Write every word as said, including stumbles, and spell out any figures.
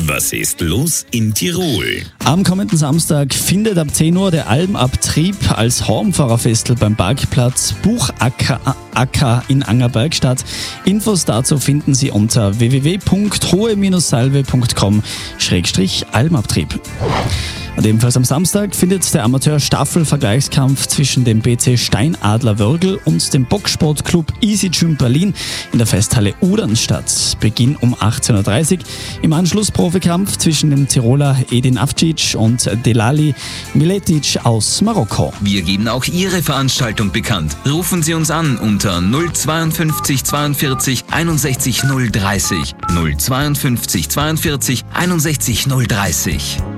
Was ist los in Tirol? Am kommenden Samstag findet ab zehn Uhr der Almabtrieb als Hornfahrerfestel beim Parkplatz Buchacker Acker in Angerberg statt. Infos dazu finden Sie unter w w w punkt hohe salve punkt com schrägstrich Almabtrieb. Und ebenfalls am Samstag findet der Amateur-Staffel-Vergleichskampf zwischen dem B C Steinadler Würgl und dem Boxsportclub Easy Gym Berlin in der Festhalle Udern statt. Beginn um achtzehn Uhr dreißig. Im Anschluss Profikampf zwischen dem Tiroler Edin Avcic und Delali Miletic aus Marokko. Wir geben auch Ihre Veranstaltung bekannt. Rufen Sie uns an unter null zweiundfünfzig zweiundvierzig einundsechzig null dreißig. null zweiundfünfzig zweiundvierzig einundsechzig null dreißig.